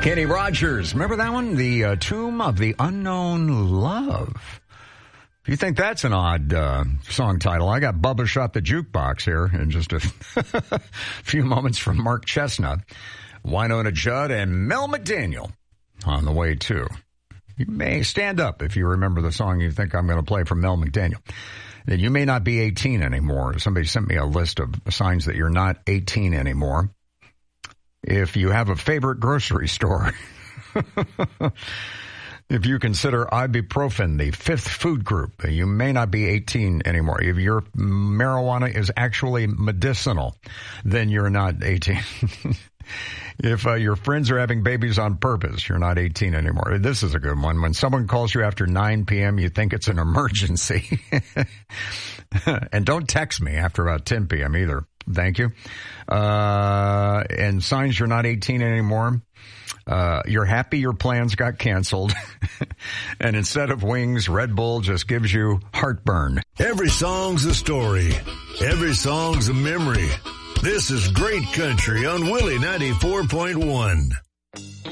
Kenny Rogers. Remember that one? The Tomb of the Unknown Love. If you think that's an odd song title, I got Bubba Shot the Jukebox here in just a few moments from Mark Chestnut, Wynonna Judd, and Mel McDaniel on the way too. You may stand up if you remember the song you think I'm going to play from Mel McDaniel. Then you may not be 18 anymore. Somebody sent me a list of signs that you're not 18 anymore. If you have a favorite grocery store, if you consider ibuprofen the fifth food group, you may not be 18 anymore. If your marijuana is actually medicinal, then you're not 18. If your friends are having babies on purpose, you're not 18 anymore. This is a good one. When someone calls you after 9 p.m., you think it's an emergency. And don't text me after about 10 p.m. either. Thank you. And signs you're not 18 anymore. You're happy your plans got canceled. And instead of wings, Red Bull just gives you heartburn. Every song's a story. Every song's a memory. This is Great Country on Willie 94.1.